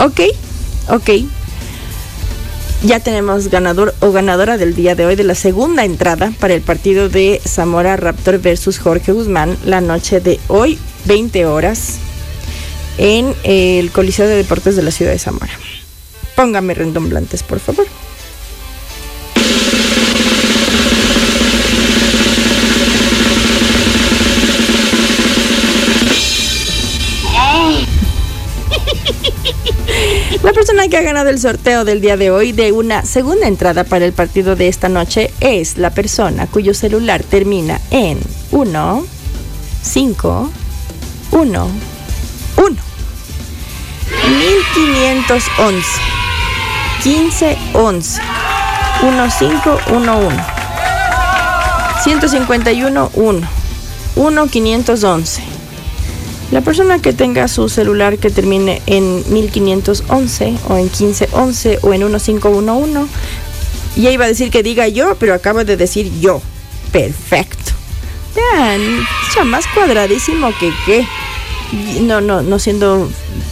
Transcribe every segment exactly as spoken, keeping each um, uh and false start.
Ok, ok. Ya tenemos ganador o ganadora del día de hoy de la segunda entrada para el partido de Zamora Raptor versus Jorge Guzmán la noche de hoy, veinte horas, en el Coliseo de Deportes de la ciudad de Zamora. Póngame redomblantes, por favor. La persona que ha ganado el sorteo del día de hoy de una segunda entrada para el partido de esta noche es la persona cuyo celular termina en uno cinco uno uno. mil quinientos once quince once uno cinco uno uno ciento cincuenta y uno uno uno quinientos once. La persona que tenga su celular que termine en mil quinientos once o en quince once o en quince once, ya iba a decir que diga yo, pero acabo de decir yo. Perfecto. Vean, ya más cuadradísimo que qué. No, no, no siendo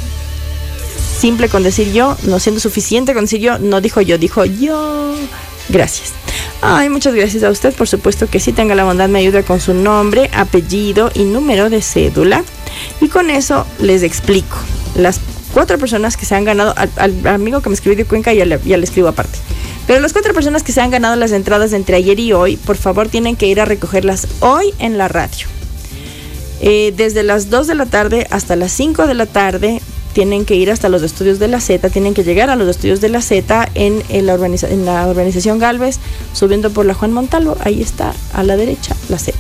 simple con decir yo, no siendo suficiente con decir yo, no dijo yo, dijo yo. Gracias. Ay, muchas gracias a usted. Por supuesto que sí, tenga la bondad, me ayuda con su nombre, apellido y número de cédula. Y con eso les explico. Las cuatro personas que se han ganado, al, al amigo que me escribió de Cuenca ya le, ya le escribo aparte. Pero las cuatro personas que se han ganado las entradas entre ayer y hoy, por favor tienen que ir a recogerlas hoy en la radio. Eh, desde las dos de la tarde hasta las cinco de la tarde tienen que ir hasta los estudios de la Z, tienen que llegar a los estudios de la Z en, en, la, urbaniza, en la urbanización Galvez, subiendo por la Juan Montalvo, ahí está a la derecha la Z.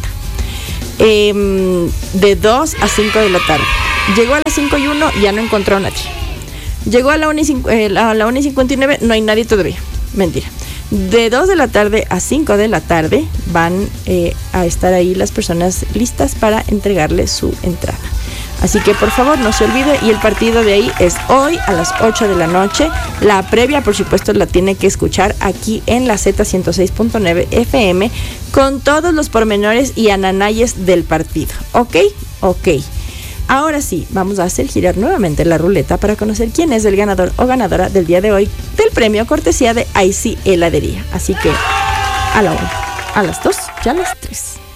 Eh, de dos a cinco de la tarde. Llegó a las cinco y uno, ya no encontró a nadie. Llegó a la una y cincuenta y nueve, no hay nadie todavía. Mentira. De dos de la tarde a cinco de la tarde van eh, a estar ahí las personas listas para entregarle su entrada. Así que por favor no se olvide, y el partido de ahí es hoy a las ocho de la noche. La previa, por supuesto, la tiene que escuchar aquí en la Z ciento seis punto nueve F M con todos los pormenores y ananayes del partido. ¿Ok? Ok. Ahora sí, vamos a hacer girar nuevamente la ruleta para conocer quién es el ganador o ganadora del día de hoy del premio cortesía de I C Heladería. Así que a la una, a las dos y a las tres.